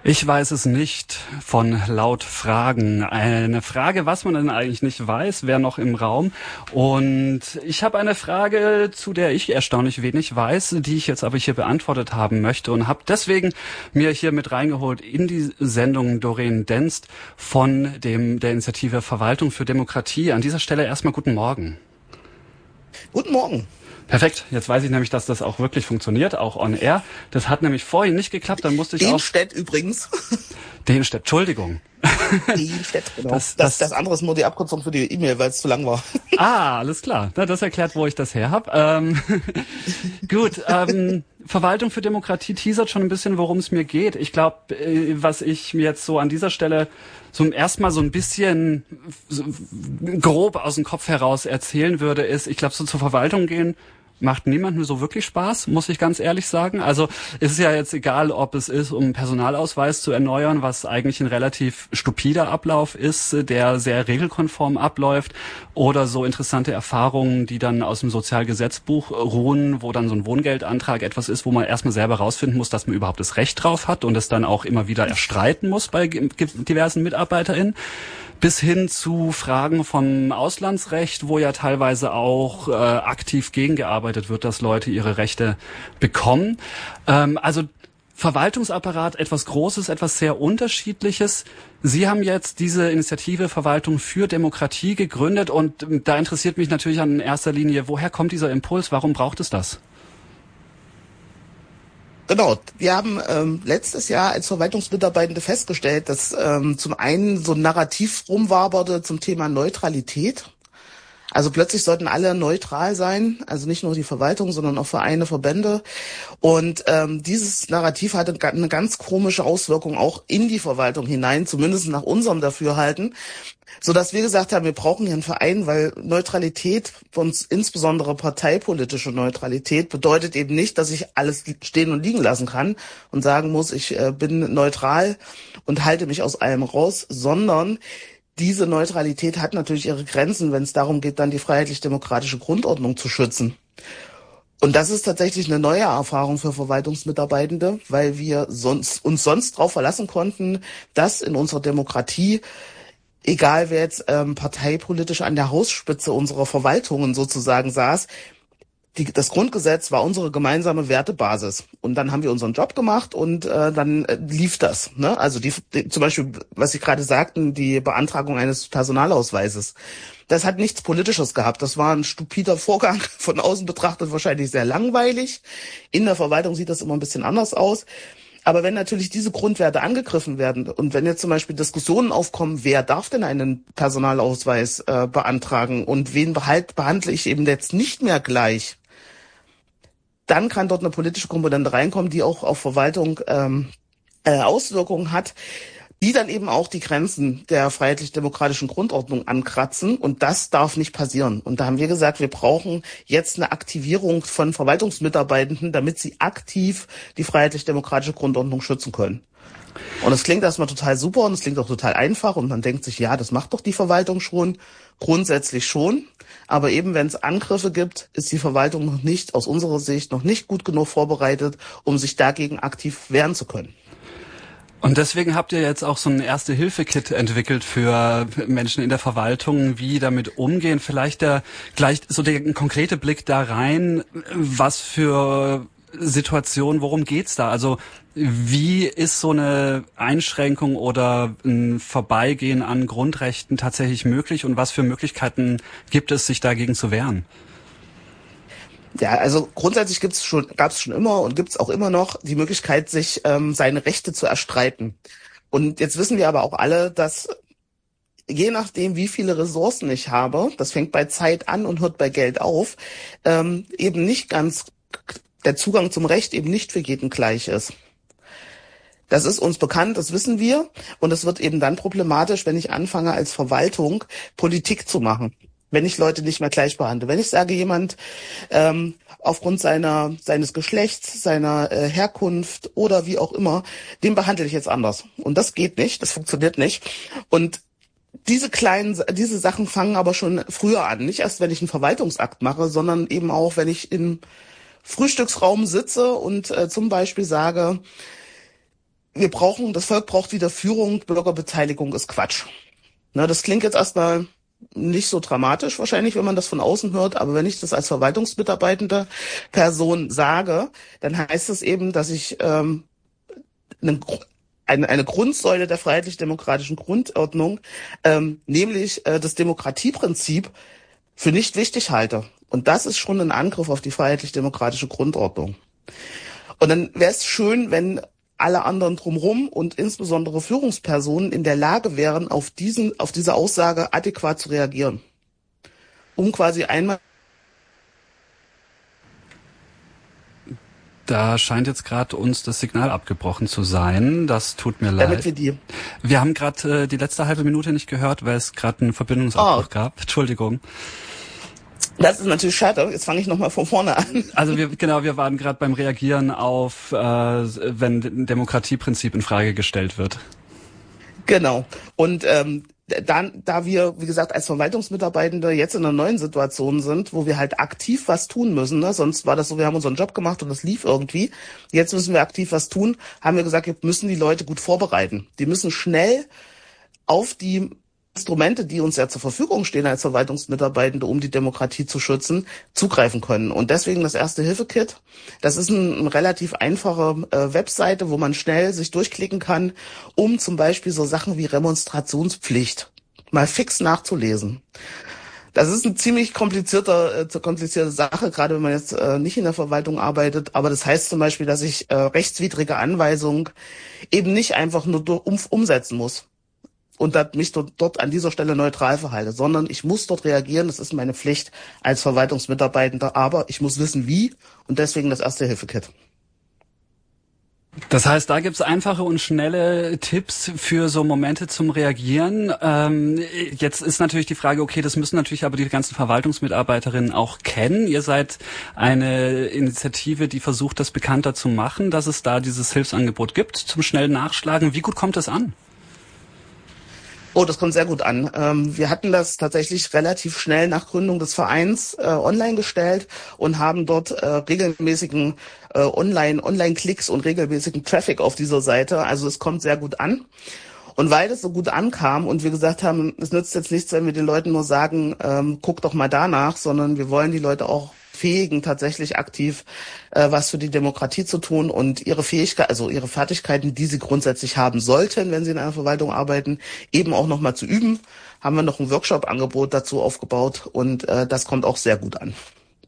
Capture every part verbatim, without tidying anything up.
Ich weiß es nicht von laut Fragen. Eine Frage, was man denn eigentlich nicht weiß, wäre noch im Raum. Und ich habe eine Frage, zu der ich erstaunlich wenig weiß, die ich jetzt aber hier beantwortet haben möchte und habe deswegen mir hier mit reingeholt in die Sendung Doreen Denst von dem der Initiative Verwaltung für Demokratie. An dieser Stelle erstmal guten Morgen. Guten Morgen. Perfekt, jetzt weiß ich nämlich, dass das auch wirklich funktioniert, auch on air. Das hat nämlich vorhin nicht geklappt, dann musste ich auch... Denstedt übrigens. Denstedt, Entschuldigung. Denstedt, genau. Das, das, das, das andere ist nur die Abkürzung für die E-Mail, weil es zu lang war. Ah, alles klar. Na, das erklärt, wo ich das her habe. Ähm, gut, ähm, Verwaltung für Demokratie teasert schon ein bisschen, worum es mir geht. Ich glaube, äh, was ich mir jetzt so an dieser Stelle so erstmal so ein bisschen so grob aus dem Kopf heraus erzählen würde, ist, ich glaube, so zur Verwaltung gehen macht niemandem so wirklich Spaß, muss ich ganz ehrlich sagen. Also es ist ja jetzt egal, ob es ist, um einen Personalausweis zu erneuern, was eigentlich ein relativ stupider Ablauf ist, der sehr regelkonform abläuft, oder so interessante Erfahrungen, die dann aus dem Sozialgesetzbuch ruhen, wo dann so ein Wohngeldantrag etwas ist, wo man erstmal selber rausfinden muss, dass man überhaupt das Recht drauf hat und es dann auch immer wieder erstreiten muss bei diversen MitarbeiterInnen. Bis hin zu Fragen vom Auslandsrecht, wo ja teilweise auch äh, aktiv gegengearbeitet wird, dass Leute ihre Rechte bekommen. Ähm, also Verwaltungsapparat, etwas Großes, etwas sehr Unterschiedliches. Sie haben jetzt diese Initiative Verwaltung für Demokratie gegründet und da interessiert mich natürlich in erster Linie, woher kommt dieser Impuls, warum braucht es das? Genau, wir haben ähm, letztes Jahr als Verwaltungsmitarbeitende festgestellt, dass ähm, zum einen so ein Narrativ rumwaberte zum Thema Neutralität. Also plötzlich sollten alle neutral sein, also nicht nur die Verwaltung, sondern auch Vereine, Verbände. Und ähm, dieses Narrativ hatte eine ganz komische Auswirkung auch in die Verwaltung hinein, zumindest nach unserem Dafürhalten, sodass wir gesagt haben, wir brauchen hier einen Verein, weil Neutralität, uns insbesondere parteipolitische Neutralität, bedeutet eben nicht, dass ich alles stehen und liegen lassen kann und sagen muss, ich äh, bin neutral und halte mich aus allem raus, sondern diese Neutralität hat natürlich ihre Grenzen, wenn es darum geht, dann die freiheitlich-demokratische Grundordnung zu schützen. Und das ist tatsächlich eine neue Erfahrung für Verwaltungsmitarbeitende, weil wir sonst, uns sonst darauf verlassen konnten, dass in unserer Demokratie, egal wer jetzt ähm, parteipolitisch an der Hausspitze unserer Verwaltungen sozusagen saß, die, das Grundgesetz war unsere gemeinsame Wertebasis. Und dann haben wir unseren Job gemacht und äh, dann äh, lief das. Ne? Also die, die, zum Beispiel, was Sie gerade sagten, die Beantragung eines Personalausweises. Das hat nichts Politisches gehabt. Das war ein stupider Vorgang, von außen betrachtet wahrscheinlich sehr langweilig. In der Verwaltung sieht das immer ein bisschen anders aus. Aber wenn natürlich diese Grundwerte angegriffen werden und wenn jetzt zum Beispiel Diskussionen aufkommen, wer darf denn einen Personalausweis äh, beantragen und wen behalt, behandle ich eben jetzt nicht mehr gleich, dann kann dort eine politische Komponente reinkommen, die auch auf Verwaltung ähm, äh, Auswirkungen hat, die dann eben auch die Grenzen der freiheitlich-demokratischen Grundordnung ankratzen. Und das darf nicht passieren. Und da haben wir gesagt, wir brauchen jetzt eine Aktivierung von Verwaltungsmitarbeitenden, damit sie aktiv die freiheitlich-demokratische Grundordnung schützen können. Und es klingt erstmal total super und es klingt auch total einfach und man denkt sich, ja, das macht doch die Verwaltung schon. Grundsätzlich schon. Aber eben, wenn es Angriffe gibt, ist die Verwaltung noch nicht, aus unserer Sicht, noch nicht gut genug vorbereitet, um sich dagegen aktiv wehren zu können. Und deswegen habt ihr jetzt auch so ein Erste-Hilfe-Kit entwickelt für Menschen in der Verwaltung, wie damit umgehen. Vielleicht der, gleich so der konkrete Blick da rein, was für Situation, worum geht's da? Also wie ist so eine Einschränkung oder ein Vorbeigehen an Grundrechten tatsächlich möglich und was für Möglichkeiten gibt es, sich dagegen zu wehren? Ja, also grundsätzlich gibt's schon, gab es schon immer und gibt's auch immer noch die Möglichkeit, sich ähm, seine Rechte zu erstreiten. Und jetzt wissen wir aber auch alle, dass je nachdem, wie viele Ressourcen ich habe, das fängt bei Zeit an und hört bei Geld auf, ähm, eben nicht ganz der Zugang zum Recht eben nicht für jeden gleich ist. Das ist uns bekannt, das wissen wir. Und es wird eben dann problematisch, wenn ich anfange, als Verwaltung Politik zu machen. Wenn ich Leute nicht mehr gleich behandle. Wenn ich sage, jemand ähm, aufgrund seiner seines Geschlechts, seiner äh, Herkunft oder wie auch immer, den behandle ich jetzt anders. Und das geht nicht, das funktioniert nicht. Und diese kleinen, diese Sachen fangen aber schon früher an. Nicht erst, wenn ich einen Verwaltungsakt mache, sondern eben auch, wenn ich im Frühstücksraum sitze und äh, zum Beispiel sage, wir brauchen, das Volk braucht wieder Führung, Bürgerbeteiligung ist Quatsch. Na, das klingt jetzt erstmal nicht so dramatisch wahrscheinlich, wenn man das von außen hört, aber wenn ich das als verwaltungsmitarbeitende Person sage, dann heißt es eben, dass ich ähm, eine, eine, eine Grundsäule der freiheitlich-demokratischen Grundordnung, ähm, nämlich äh, das Demokratieprinzip, für nicht wichtig halte. Und das ist schon ein Angriff auf die freiheitlich-demokratische Grundordnung. Und dann wäre es schön, wenn alle anderen drumherum und insbesondere Führungspersonen in der Lage wären, auf diesen, auf diese Aussage adäquat zu reagieren. Um quasi einmal. Da scheint jetzt gerade uns das Signal abgebrochen zu sein. Das tut mir leid. Damit wir die. Wir haben gerade äh, die letzte halbe Minute nicht gehört, weil es gerade einen Verbindungsabbruch oh. gab. Entschuldigung. Das ist natürlich schade. Jetzt fange ich nochmal von vorne an. Also wir genau, wir waren gerade beim Reagieren auf, äh, wenn ein Demokratieprinzip in Frage gestellt wird. Genau. Und ähm, dann, da wir, wie gesagt, als Verwaltungsmitarbeitende jetzt in einer neuen Situation sind, wo wir halt aktiv was tun müssen, ne? Sonst war das so, wir haben unseren Job gemacht und das lief irgendwie. Jetzt müssen wir aktiv was tun, haben wir gesagt, wir müssen die Leute gut vorbereiten. Die müssen schnell auf die Instrumente, die uns ja zur Verfügung stehen als Verwaltungsmitarbeitende, um die Demokratie zu schützen, zugreifen können. Und deswegen das Erste-Hilfe-Kit. Das ist ein, eine relativ einfache äh, Webseite, wo man schnell sich durchklicken kann, um zum Beispiel so Sachen wie Remonstrationspflicht mal fix nachzulesen. Das ist eine ziemlich komplizierter, äh, komplizierte Sache, gerade wenn man jetzt äh, nicht in der Verwaltung arbeitet. Aber das heißt zum Beispiel, dass ich äh, rechtswidrige Anweisungen eben nicht einfach nur um, umsetzen muss und mich dort, dort an dieser Stelle neutral verhalte, sondern ich muss dort reagieren, das ist meine Pflicht als Verwaltungsmitarbeitender, aber ich muss wissen, wie, und deswegen das Erste-Hilfe-Kit. Das heißt, da gibt's einfache und schnelle Tipps für so Momente zum Reagieren. Ähm, jetzt ist natürlich die Frage, okay, das müssen natürlich aber die ganzen Verwaltungsmitarbeiterinnen auch kennen. Ihr seid eine Initiative, die versucht, das bekannter zu machen, dass es da dieses Hilfsangebot gibt zum schnellen Nachschlagen. Wie gut kommt das an? Oh, das kommt sehr gut an. Ähm, wir hatten das tatsächlich relativ schnell nach Gründung des Vereins äh, online gestellt und haben dort äh, regelmäßigen äh, Online, Online-Klicks und regelmäßigen Traffic auf dieser Seite. Also es kommt sehr gut an. Und weil das so gut ankam und wir gesagt haben, es nützt jetzt nichts, wenn wir den Leuten nur sagen, ähm, guck doch mal danach, sondern wir wollen die Leute auch fähigen, tatsächlich aktiv äh, was für die Demokratie zu tun und ihre Fähigkeit, also ihre Fertigkeiten, die sie grundsätzlich haben sollten, wenn sie in einer Verwaltung arbeiten, eben auch nochmal zu üben. Haben wir noch ein Workshop-Angebot dazu aufgebaut und äh, das kommt auch sehr gut an.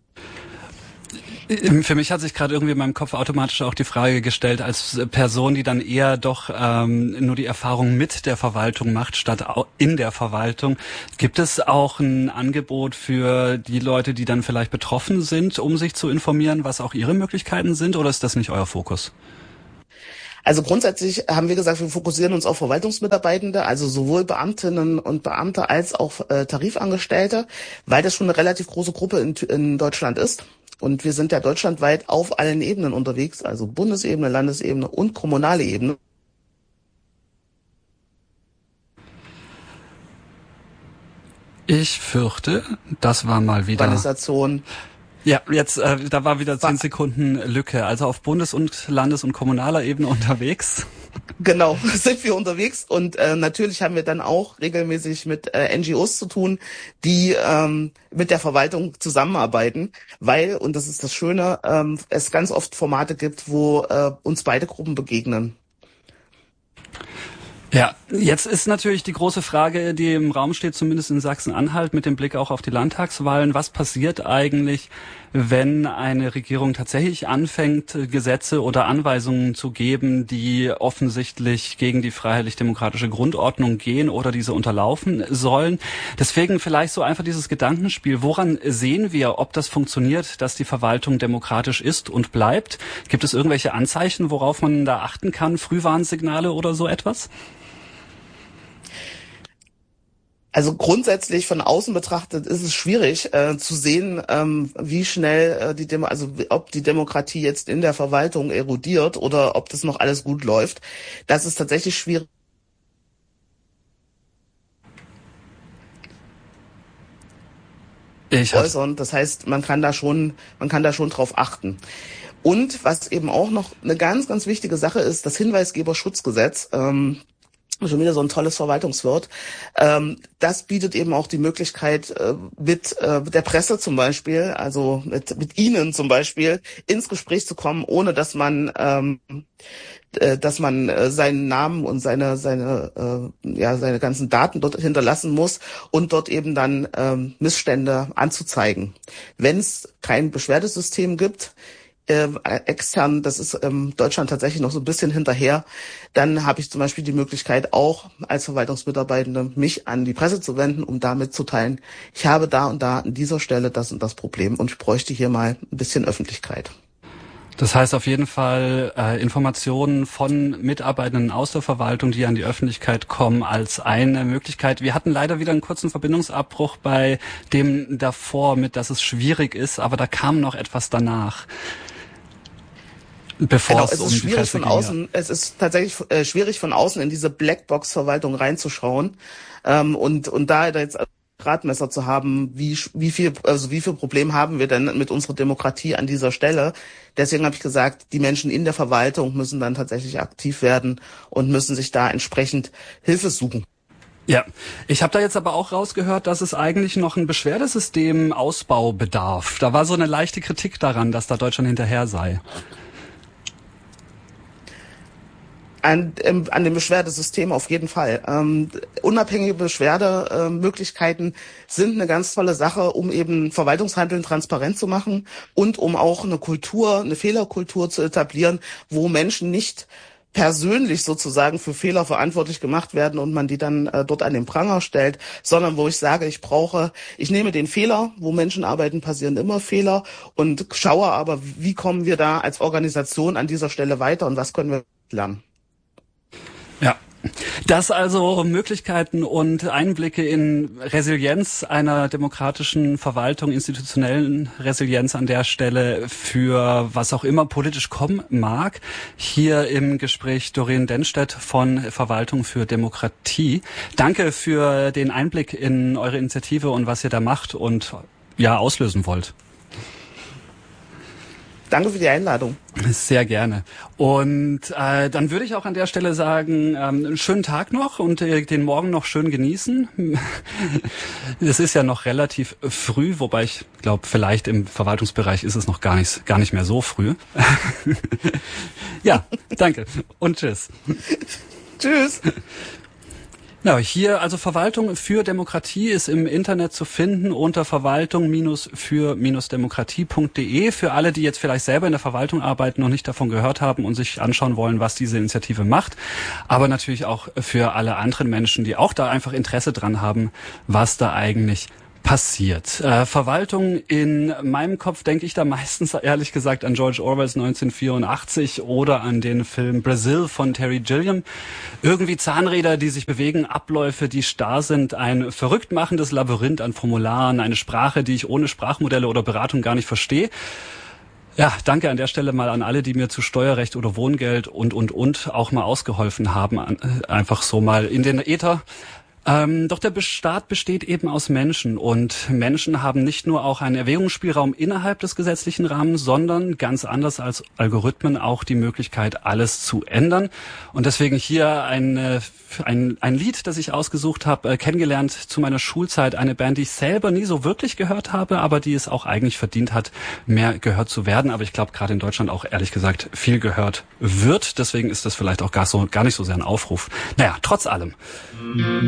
Für mich hat sich gerade irgendwie in meinem Kopf automatisch auch die Frage gestellt, als Person, die dann eher doch ähm, nur die Erfahrung mit der Verwaltung macht, statt in der Verwaltung. Gibt es auch ein Angebot für die Leute, die dann vielleicht betroffen sind, um sich zu informieren, was auch ihre Möglichkeiten sind, oder ist das nicht euer Fokus? Also grundsätzlich haben wir gesagt, wir fokussieren uns auf Verwaltungsmitarbeitende, also sowohl Beamtinnen und Beamte als auch äh, Tarifangestellte, weil das schon eine relativ große Gruppe in, in Deutschland ist. Und wir sind ja deutschlandweit auf allen Ebenen unterwegs, also Bundesebene, Landesebene und kommunale Ebene. Ich fürchte, das war mal wieder... Organisation. Ja, jetzt, äh, da war wieder zehn Sekunden Lücke. Also auf Bundes- und Landes- und kommunaler Ebene unterwegs. Genau, sind wir unterwegs und äh, natürlich haben wir dann auch regelmäßig mit äh, N G Os zu tun, die ähm, mit der Verwaltung zusammenarbeiten, weil, und das ist das Schöne, ähm, es ganz oft Formate gibt, wo äh, uns beide Gruppen begegnen. Ja, jetzt ist natürlich die große Frage, die im Raum steht, zumindest in Sachsen-Anhalt, mit dem Blick auch auf die Landtagswahlen. Was passiert eigentlich, wenn eine Regierung tatsächlich anfängt, Gesetze oder Anweisungen zu geben, die offensichtlich gegen die freiheitlich-demokratische Grundordnung gehen oder diese unterlaufen sollen? Deswegen vielleicht so einfach dieses Gedankenspiel. Woran sehen wir, ob das funktioniert, dass die Verwaltung demokratisch ist und bleibt? Gibt es irgendwelche Anzeichen, worauf man da achten kann? Frühwarnsignale oder so etwas? Also grundsätzlich von außen betrachtet ist es schwierig äh, zu sehen, ähm, wie schnell äh, die Demo also ob die Demokratie jetzt in der Verwaltung erodiert oder ob das noch alles gut läuft. Das ist tatsächlich schwierig. Ich äußern. Das heißt, man kann da schon, man kann da schon drauf achten. Und was eben auch noch eine ganz, ganz wichtige Sache ist, das Hinweisgeberschutzgesetz, ähm, schon wieder so ein tolles Verwaltungswort. Ähm, das bietet eben auch die Möglichkeit, äh, mit äh, der Presse zum Beispiel, also mit, mit Ihnen zum Beispiel, ins Gespräch zu kommen, ohne dass man ähm, äh, dass man äh, seinen Namen und seine seine äh, ja seine ganzen Daten dort hinterlassen muss und dort eben dann ähm, Missstände anzuzeigen. Wenn es kein Beschwerdesystem gibt, Äh, extern, das ist ähm, Deutschland tatsächlich noch so ein bisschen hinterher, dann habe ich zum Beispiel die Möglichkeit, auch als Verwaltungsmitarbeitende mich an die Presse zu wenden, um da mitzuteilen, ich habe da und da an dieser Stelle das und das Problem und ich bräuchte hier mal ein bisschen Öffentlichkeit. Das heißt auf jeden Fall äh, Informationen von Mitarbeitenden aus der Verwaltung, die an die Öffentlichkeit kommen, als eine Möglichkeit. Wir hatten leider wieder einen kurzen Verbindungsabbruch bei dem davor mit, dass es schwierig ist, aber da kam noch etwas danach. Bevor genau, es, es ist um die schwierig Presse von ging, außen, ja. es ist tatsächlich äh, schwierig von außen in diese Blackbox-Verwaltung reinzuschauen ähm, und und da jetzt Gradmesser zu haben, wie wie viel also wie viel Problem haben wir denn mit unserer Demokratie an dieser Stelle? Deswegen habe ich gesagt, die Menschen in der Verwaltung müssen dann tatsächlich aktiv werden und müssen sich da entsprechend Hilfe suchen. Ja, ich habe da jetzt aber auch rausgehört, dass es eigentlich noch ein Beschwerdesystem Ausbau bedarf. Da war so eine leichte Kritik daran, dass da Deutschland hinterher sei. An, ähm, an dem Beschwerdesystem auf jeden Fall. Ähm, unabhängige Beschwerdemöglichkeiten äh, sind eine ganz tolle Sache, um eben Verwaltungshandeln transparent zu machen und um auch eine Kultur, eine Fehlerkultur zu etablieren, wo Menschen nicht persönlich sozusagen für Fehler verantwortlich gemacht werden und man die dann äh, dort an den Pranger stellt, sondern wo ich sage, ich brauche, ich nehme den Fehler, wo Menschen arbeiten, passieren immer Fehler und schaue aber, wie kommen wir da als Organisation an dieser Stelle weiter und was können wir lernen. Ja, das also Möglichkeiten und Einblicke in Resilienz einer demokratischen Verwaltung, institutionellen Resilienz an der Stelle für was auch immer politisch kommen mag. Hier im Gespräch Doreen Denstedt von Verwaltung für Demokratie. Danke für den Einblick in eure Initiative und was ihr da macht und ja auslösen wollt. Danke für die Einladung. Sehr gerne. Und äh, dann würde ich auch an der Stelle sagen, ähm, einen schönen Tag noch und äh, den Morgen noch schön genießen. Es ist ja noch relativ früh, wobei ich glaube, vielleicht im Verwaltungsbereich ist es noch gar nicht, gar nicht mehr so früh. Ja, danke und tschüss. Tschüss. Ja, hier, also Verwaltung für Demokratie ist im Internet zu finden unter verwaltung für demokratie punkt de. Für alle, die jetzt vielleicht selber in der Verwaltung arbeiten und nicht davon gehört haben und sich anschauen wollen, was diese Initiative macht. Aber natürlich auch für alle anderen Menschen, die auch da einfach Interesse dran haben, was da eigentlich passiert. Äh, Verwaltung, in meinem Kopf denke ich da meistens ehrlich gesagt an George Orwells neunzehnhundertvierundachtzig oder an den Film Brazil von Terry Gilliam. Irgendwie Zahnräder, die sich bewegen, Abläufe, die starr sind, ein verrückt machendes Labyrinth an Formularen, eine Sprache, die ich ohne Sprachmodelle oder Beratung gar nicht verstehe. Ja, danke an der Stelle mal an alle, die mir zu Steuerrecht oder Wohngeld und, und, und auch mal ausgeholfen haben. Einfach so mal in den Äther. Ähm, doch der Staat besteht eben aus Menschen und Menschen haben nicht nur auch einen Erwägungsspielraum innerhalb des gesetzlichen Rahmens, sondern ganz anders als Algorithmen auch die Möglichkeit, alles zu ändern. Und deswegen hier ein, ein, ein Lied, das ich ausgesucht habe, kennengelernt zu meiner Schulzeit, eine Band, die ich selber nie so wirklich gehört habe, aber die es auch eigentlich verdient hat, mehr gehört zu werden. Aber ich glaube, gerade in Deutschland auch ehrlich gesagt viel gehört wird. Deswegen ist das vielleicht auch gar, so, gar nicht so sehr ein Aufruf. Naja, trotz allem.